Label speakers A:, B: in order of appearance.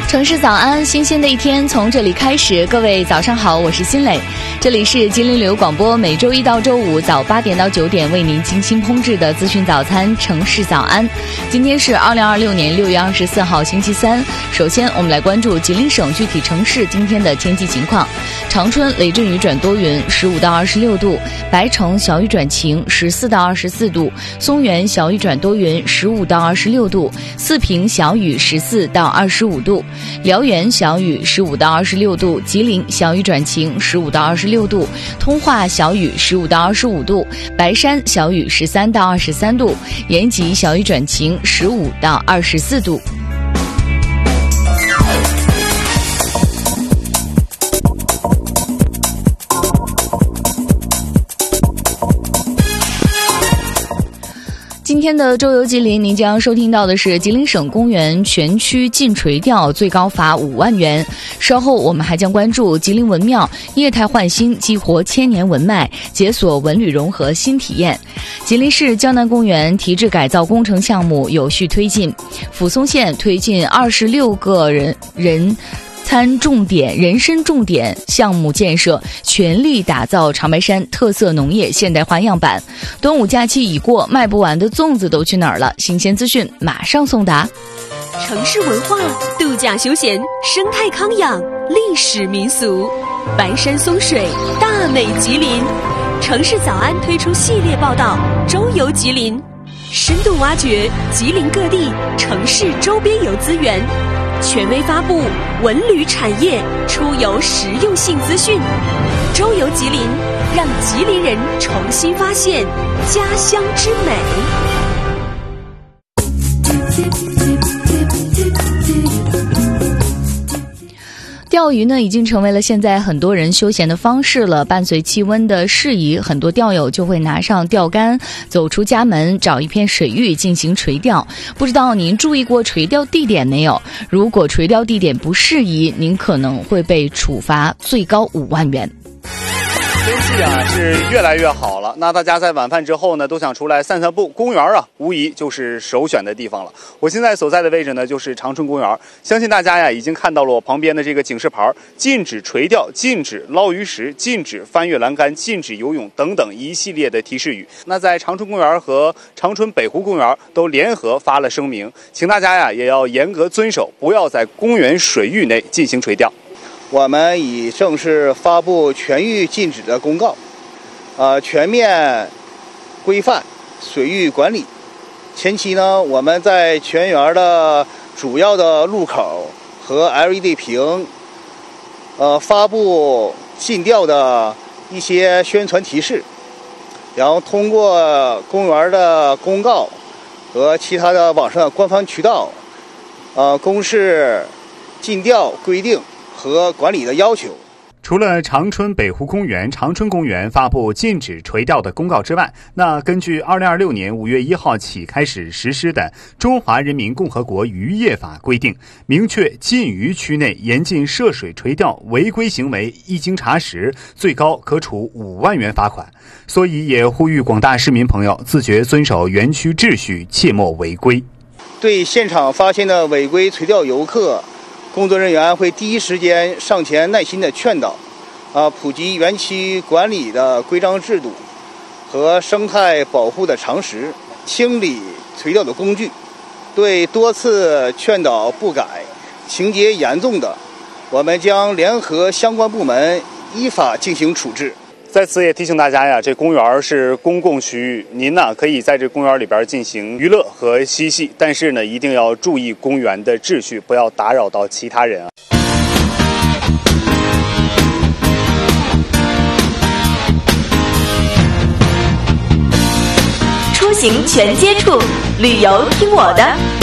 A: 城市早安，新鲜的一天从这里开始。各位早上好，我是新磊，这里是吉林旅游广播，每周一到周五早8点到9点为您精心烹制的资讯早餐城市早安。今天是2026年6月24号星期三。首先我们来关注吉林省具体城市今天的天气情况。长春雷阵雨转多云，15到26度；白城小雨转晴，14到24度；松原小雨转多云，15到26度；四平小雨14到25度；辽源小雨15到26度；吉林小雨转晴15到26度；通化小雨15到25度；白山小雨13到23度；延吉小雨转晴15到24度。今天的周游吉林，您将收听到的是吉林省公园全区禁垂钓，最高罚5万元。稍后我们还将关注吉林文庙业态焕新，激活千年文脉，解锁文旅融合新体验。吉林市江南公园提质改造工程项目有序推进，抚松县推进26个人参重点项目建设，全力打造长白山特色农业现代化样板。端午假期已过，卖不完的粽子都去哪儿了？新鲜资讯马上送达。
B: 城市文化、度假休闲、生态康养、历史民俗，白山松水，大美吉林。城市早安推出系列报道《周游吉林》，深度挖掘吉林各地城市周边游资源，权威发布文旅产业出游实用性资讯。周游吉林，让吉林人重新发现家乡之美。
A: 钓鱼呢，已经成为了现在很多人休闲的方式了。伴随气温的适宜，很多钓友就会拿上钓竿，走出家门，找一片水域进行垂钓。不知道您注意过垂钓地点没有？如果垂钓地点不适宜，您可能会被处罚最高5万元。
C: 天气啊是越来越好了，那大家在晚饭之后呢，都想出来散散步，公园啊无疑就是首选的地方了。我现在所在的位置呢，就是长春公园。相信大家呀已经看到了我旁边的这个警示牌，禁止垂钓、禁止捞鱼食、禁止翻越栏杆、禁止游泳等等一系列的提示语。那在长春公园和长春北湖公园都联合发了声明，请大家呀也要严格遵守，不要在公园水域内进行垂钓。
D: 我们已正式发布全域禁止的公告，全面规范水域管理。前期呢，我们在全园的主要的路口和 LED 屏，发布禁钓的一些宣传提示，然后通过公园的公告和其他的网上的官方渠道，公示禁钓规定和管理的要求。
C: 除了长春北湖公园、长春公园发布禁止垂钓的公告之外，那根据2026年5月1号起开始实施的《中华人民共和国渔业法》规定，明确禁渔区内严禁涉水垂钓违规行为，一经查实，最高可处5万元罚款。所以也呼吁广大市民朋友自觉遵守园区秩序，切莫违规。
D: 对现场发现的违规垂钓游客，工作人员会第一时间上前耐心的劝导，普及园区管理的规章制度和生态保护的常识，清理垂钓的工具。对多次劝导不改、情节严重的，我们将联合相关部门依法进行处置。
C: 在此也提醒大家呀，这公园是公共区域，您呢可以在这公园里边进行娱乐和嬉戏，但是呢一定要注意公园的秩序，不要打扰到其他人啊。
B: 出行全接触，旅游听我的。